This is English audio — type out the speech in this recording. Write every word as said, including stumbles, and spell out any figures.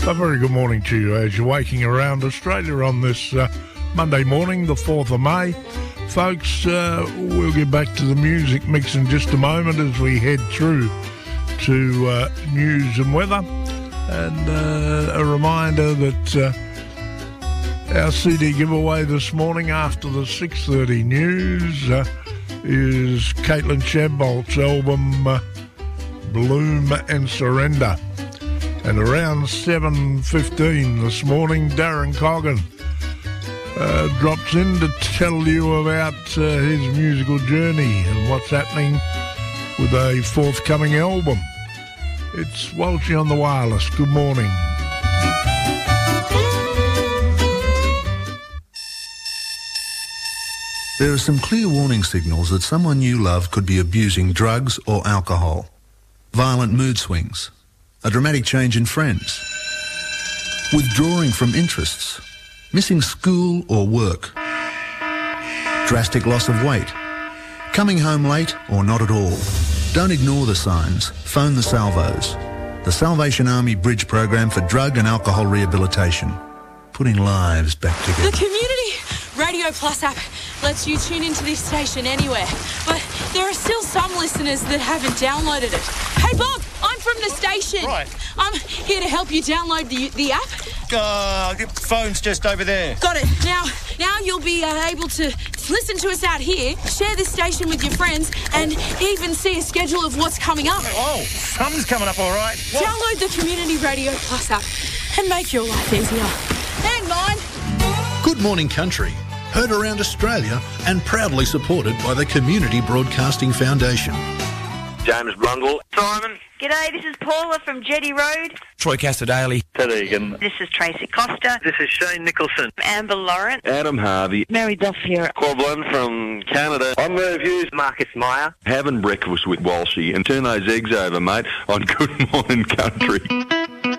A very good morning to you as you're waking around Australia on this uh, Monday morning, the fourth of May. Folks, uh, we'll get back to the music mix in just a moment as we head through to uh, news and weather. And uh, a reminder that uh, our C D giveaway this morning after the six thirty news uh, is Caitlin Shadbolt's album uh, Bloom and Surrender. And around seven fifteen this morning, Darren Coggan uh, drops in to tell you about uh, his musical journey and what's happening with a forthcoming album. It's Walshy on the Wireless. Good morning. There are some clear warning signals that someone you love could be abusing drugs or alcohol. Violent mood swings. A dramatic change in friends, withdrawing from interests, missing school or work, drastic loss of weight, coming home late or not at all. Don't ignore the signs. Phone the Salvos, the Salvation Army Bridge Program for Drug and Alcohol Rehabilitation, putting lives back together. The Community Radio Plus app lets you tune into this station anywhere, but there are still some listeners that haven't downloaded it. Hey, Bob! I'm from the station. Right. I'm here to help you download the the app. Uh, the phone's just over there. Got it. Now, now you'll be uh, able to listen to us out here, share this station with your friends, and even see a schedule of what's coming up. Oh, something's coming up, all right. What? Download the Community Radio Plus app and make your life easier. And mine. Good Morning Country. Heard around Australia and proudly supported by the Community Broadcasting Foundation. James Brundle. Simon. G'day, this is Paula from Jetty Road. Troy Casadale. Ted Egan. This is Tracy Costa. This is Shane Nicholson. Amber Lawrence. Adam Harvey. Mary Duff here. Corblin from Canada. I'm Merv Hughes. Marcus Meyer. Having breakfast with Walshy and turn those eggs over, mate, on Good Morning Country.